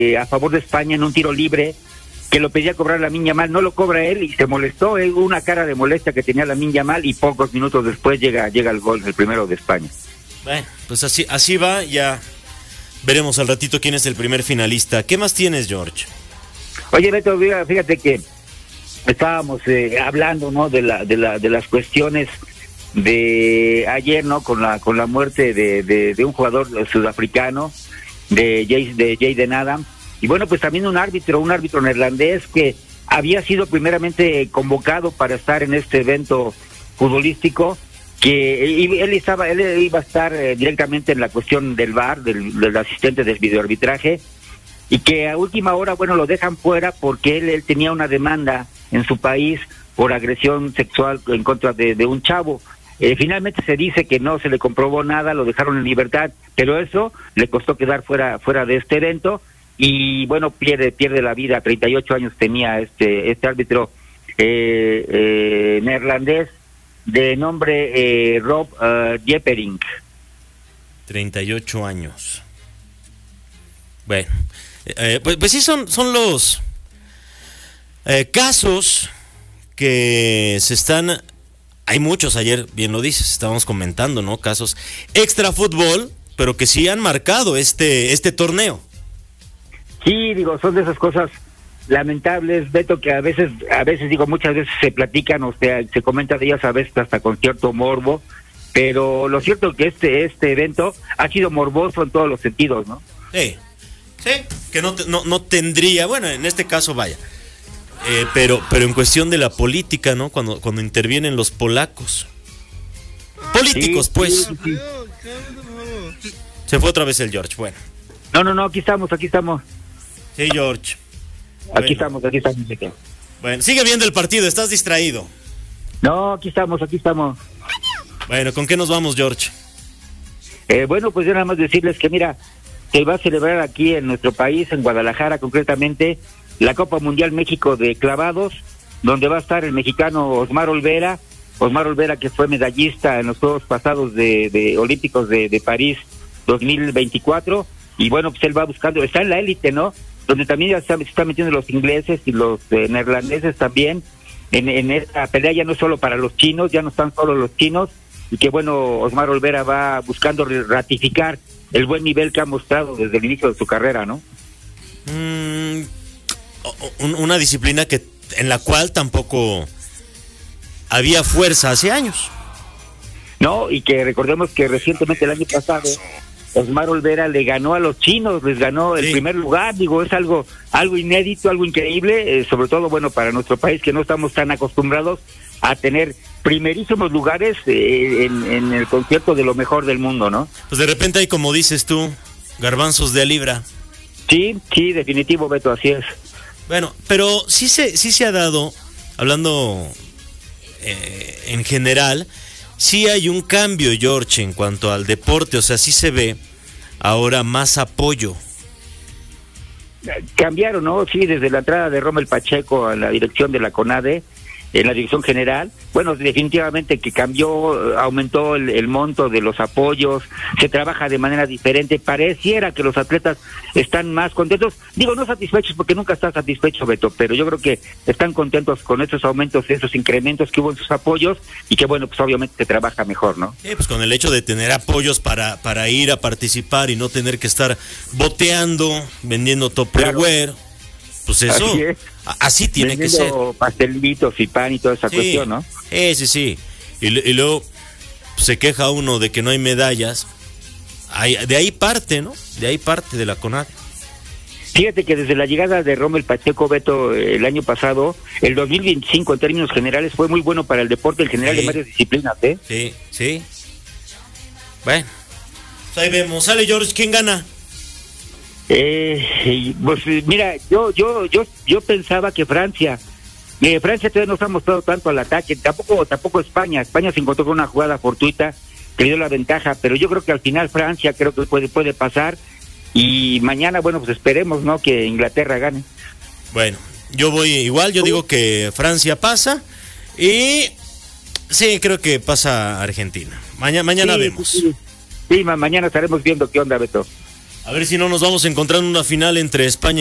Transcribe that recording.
a favor de España en un tiro libre, que lo pedía cobrar Lamine Yamal, no lo cobra él y se molestó, una cara de molestia que tenía Lamine Yamal, y pocos minutos después llega el gol, el primero de España. Bueno, pues así va, ya veremos al ratito quién es el primer finalista. ¿Qué más tienes, George? Oye, Beto, fíjate que estábamos hablando, ¿no?, de las cuestiones de ayer, ¿no?, con la muerte de un jugador sudafricano, de Jayden Adams, y bueno, pues también un árbitro neerlandés que había sido primeramente convocado para estar en este evento futbolístico, que él iba a estar directamente en la cuestión del VAR, del asistente del videoarbitraje, y que a última hora, bueno, lo dejan fuera porque él tenía una demanda en su país por agresión sexual en contra de un chavo. Finalmente se dice que no se le comprobó nada, lo dejaron en libertad, pero eso le costó quedar fuera de este evento, y bueno, pierde la vida. 38 años tenía este árbitro neerlandés de nombre Rob Jeppering. 38 años. Bueno, pues sí son los casos que se están... Hay muchos, ayer bien lo dices, estábamos comentando, ¿no? Casos extra fútbol, pero que sí han marcado este torneo. Sí, digo, son de esas cosas lamentables, Beto, que a veces digo, muchas veces se platican, o sea, se comenta de ellas a veces hasta con cierto morbo, pero lo cierto es que este evento ha sido morboso en todos los sentidos, ¿no? Sí, que no tendría, bueno, en este caso vaya, pero en cuestión de la política, ¿no? Cuando intervienen los polacos. Políticos, sí, pues. Sí. Se fue otra vez el George, bueno. No, aquí estamos. Sí, George. Aquí estamos. Bueno, sigue viendo el partido, estás distraído. No, aquí estamos. Bueno, ¿con qué nos vamos, George? Bueno, pues yo nada más decirles que mira, se va a celebrar aquí en nuestro país, en Guadalajara concretamente, la Copa Mundial México de Clavados, donde va a estar el mexicano Osmar Olvera, que fue medallista en los Juegos pasados de Olímpicos de París 2024, y bueno, pues él va buscando, está en la élite, ¿no?, donde también ya se están metiendo los ingleses y los neerlandeses también, en esta pelea. Ya no solo para los chinos, ya no están solo los chinos, y que bueno, Osmar Olvera va buscando ratificar el buen nivel que ha mostrado desde el inicio de su carrera, ¿no? Una disciplina en la cual tampoco había fuerza hace años. No, y que recordemos que recientemente, el año pasado, Osmar Olvera le ganó a los chinos, les ganó el primer lugar. Digo, es algo inédito, algo increíble, sobre todo, bueno, para nuestro país, que no estamos tan acostumbrados a tener primerísimos lugares en el concierto de lo mejor del mundo, ¿no? Pues de repente hay, como dices tú, garbanzos de a libra. Sí, definitivo, Beto, así es. Bueno, pero sí se ha dado, hablando en general, sí hay un cambio, George, en cuanto al deporte. O sea, sí se ve ahora más apoyo. Cambiaron, ¿no? Sí, desde la entrada de Rommel Pacheco a la dirección de la CONADE, en la dirección general, bueno, definitivamente que cambió, aumentó el monto de los apoyos, se trabaja de manera diferente, pareciera que los atletas están más contentos, digo, no satisfechos, porque nunca están satisfechos, Beto, pero yo creo que están contentos con esos aumentos, esos incrementos que hubo en sus apoyos, y que bueno, pues obviamente se trabaja mejor, ¿no? Pues con el hecho de tener apoyos para ir a participar y no tener que estar boteando, vendiendo Tupperware. Claro. Pues eso, así tiene que ser. Pastelitos y pan y toda esa cuestión, ¿no? Sí. Y luego se queja uno de que no hay medallas. De ahí parte, ¿no? De ahí parte de la CONADE. Fíjate que desde la llegada de Rommel Pacheco, Beto, el año pasado, el 2025 en términos generales fue muy bueno para el deporte en general, de varias disciplinas, ¿eh? Sí. Bueno, pues ahí vemos. Sale, George, ¿quién gana? Pues mira, yo pensaba que Francia todavía no se ha mostrado tanto al ataque, tampoco España se encontró con una jugada fortuita que le dio la ventaja, pero yo creo que al final Francia creo que puede pasar, y mañana, bueno, pues esperemos, ¿no?, que Inglaterra gane. Bueno, yo voy igual, yo digo que Francia pasa, y sí, creo que pasa Argentina. Mañana vemos. Sí, mañana estaremos viendo qué onda, Beto. A ver si no nos vamos a encontrar en una final entre España